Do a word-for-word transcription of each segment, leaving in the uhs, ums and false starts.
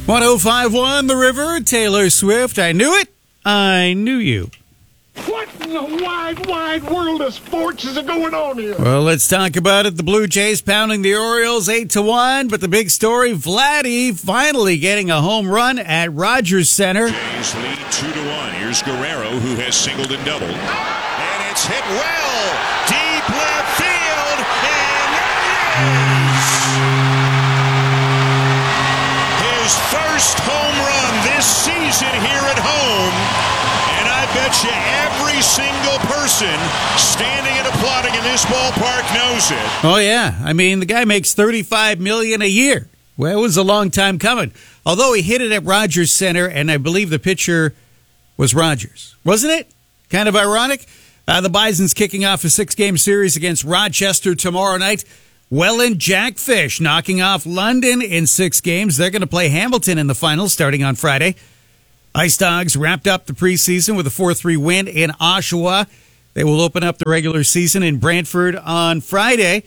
one oh five point one The River, Taylor Swift. I knew it. I knew you. What in the wide, wide world of sports is going on here? Well, let's talk about it. The Blue Jays pounding the Orioles eight to one, but the big story, Vladdy finally getting a home run at Rogers Center. Jays lead two to one. Here's Guerrero, who has singled and doubled. And it's hit well. Deep left field. And there it is. His first home run this season here at home. And I bet you every single person standing and applauding in this ballpark knows it. Oh, yeah. I mean, the guy makes thirty-five million dollars a year. Well, it was a long time coming. Although he hit it at Rogers Center, and I believe the pitcher was Rogers. Wasn't it? Kind of ironic. Uh, the Bison's kicking off a six-game series against Rochester tomorrow night. Welland Jackfish knocking off London in six games. They're going to play Hamilton in the finals starting on Friday. Ice Dogs wrapped up the preseason with a four three win in Oshawa. They will open up the regular season in Brantford on Friday.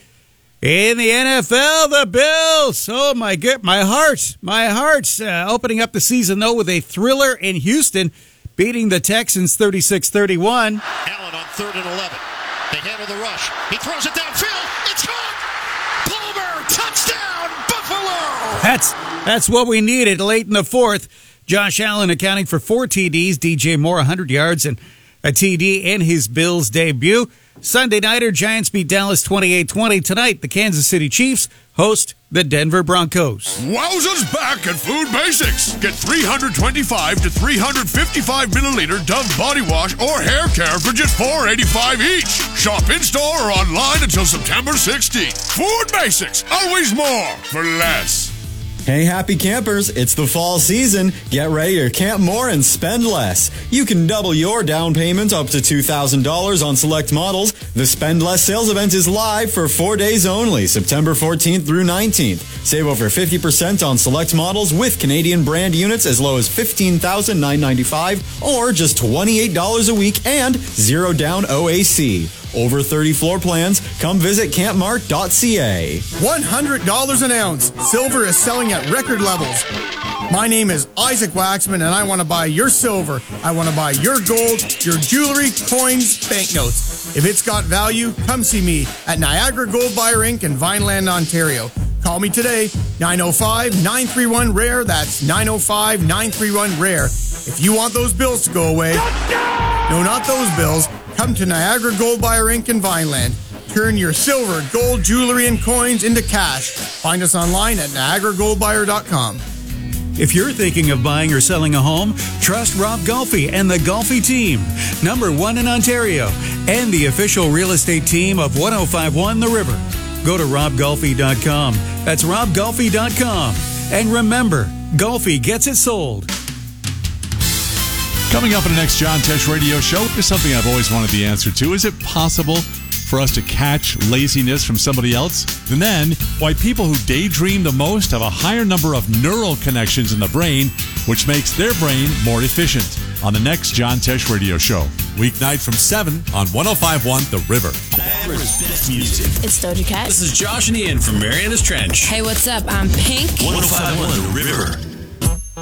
In the N F L, the Bills. Oh, my God, my heart, my heart. Uh, opening up the season, though, with a thriller in Houston, beating the Texans thirty-six thirty-one. Allen on third and eleven. They handle the rush. He throws it downfield. It's caught. Palmer, touchdown, Buffalo. That's, that's what we needed late in the fourth. Josh Allen accounting for four T Ds, D J Moore one hundred yards and a T D in his Bills debut. Sunday nighter, Giants beat Dallas twenty-eight twenty. Tonight, the Kansas City Chiefs host the Denver Broncos. Wowzers back at Food Basics. Get three twenty-five to three fifty-five milliliter Dove body wash or hair care for just four eighty-five each. Shop in-store or online until September sixteenth. Food Basics, always more for less. Hey, happy campers, it's the fall season. Get ready to camp more and spend less. You can double your down payment up to two thousand dollars on select models. The Spend Less sales event is live for four days only, September fourteenth through nineteenth. Save over fifty percent on select models with Canadian brand units as low as fifteen thousand nine hundred ninety-five dollars or just twenty-eight dollars a week and zero down O A C. Over thirty floor plans. Come visit camp mart dot c a. one hundred dollars an ounce. Silver is selling at record levels. My name is Isaac Waxman, and I want to buy your silver. I want to buy your gold, your jewelry, coins, banknotes. If it's got value, come see me at Niagara Gold Buyer Incorporated in Vineland, Ontario. Call me today, nine oh five, nine three one, R A R E. That's nine oh five, nine three one, R A R E. If you want those bills to go away, no, not those bills. Come to Niagara Gold Buyer Incorporated in Vineland. Turn your silver, gold, jewelry, and coins into cash. Find us online at niagara gold buyer dot com. If you're thinking of buying or selling a home, trust Rob Golfi and the Golfi team, number one in Ontario, and the official real estate team of one oh five point one The River. Go to rob golfi dot com. That's rob golfi dot com. And remember, Golfi gets it sold. Coming up in the next John Tesh radio show is something I've always wanted the answer to. Is it possible for us to catch laziness from somebody else? And then, why people who daydream the most have a higher number of neural connections in the brain, which makes their brain more efficient. On the next John Tesh radio show. Weeknight from seven on one oh five point one The River. Best music. It's Doja Cat. This is Josh and Ian from Marianas Trench. Hey, what's up? I'm Pink. one oh five point one The River.